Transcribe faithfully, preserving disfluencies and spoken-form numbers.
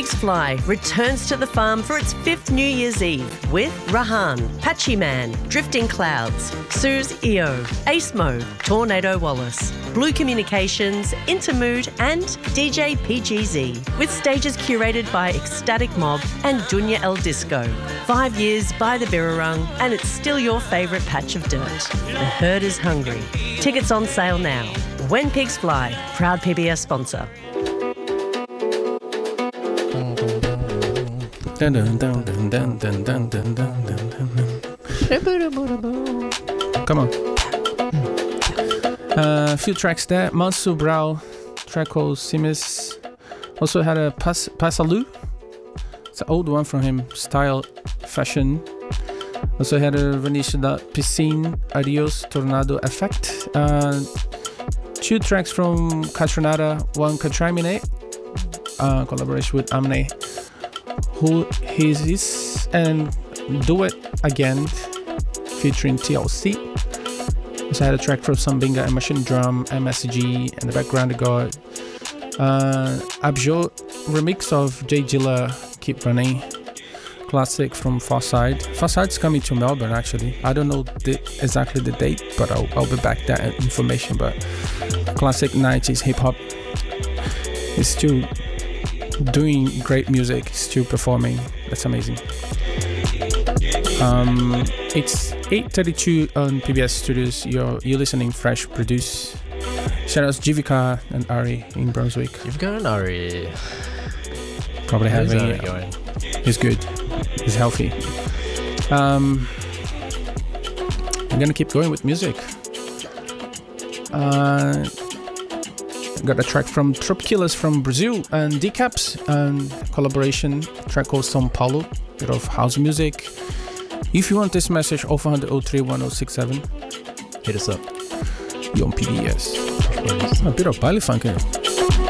Pigs Fly returns to the farm for its fifth New Year's Eve with Rahan, Patchy Man, Drifting Clouds, Suze E O, Ace Mo, Tornado Wallace, Blue Communications, Intermood and D J P G Z, with stages curated by Ecstatic Mob and Dunya El Disco. Five years by the Birrarung and it's still your favourite patch of dirt. The herd is hungry. Tickets on sale now. When Pigs Fly, proud P B S sponsor. Dun, dun, dun, dun, dun, dun, dun, dun, dun, dun. Come on. A uh, few tracks there. Mansu Brau, track called Simis. Also had a Pas- Pasalu. It's an old one from him. Style, Fashion. Also had a Venetia da Piscine, Adios, Tornado Effect. Uh, two tracks from Katranada. One Katramine, uh, collaboration with Amne. Who He Is, and Do It Again, featuring T L C. Also had a track from Sambinga and Machine Drum, M S G, and the background I got uh, Abjo remix of J Gilla, Keep Running, classic from Farside. Farside's coming to Melbourne actually. I don't know the, exactly the date, but I'll, I'll be back that information. But classic nineties hip hop is still doing great music, still performing. That's amazing. Um, it's eight thirty-two on P B S Studios. You're you're listening Fresh Produce. Shout outs Jivika and Ari in Brunswick. Jivika and Ari. Probably How's having. Ari going? He's good. He's healthy. Um, I'm gonna keep going with music. Uh. Got a track from Tropkillers from Brazil and Decaps and collaboration track called São Paulo, bit of house music. If you want this message, oh four hundred oh three one oh six seven, hit us up. You're on P B S. A bit of baile funk here.